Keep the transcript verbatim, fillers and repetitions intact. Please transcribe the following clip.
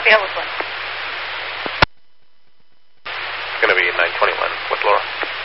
Yeah, which one? It's going to be nine twenty-one with Laura.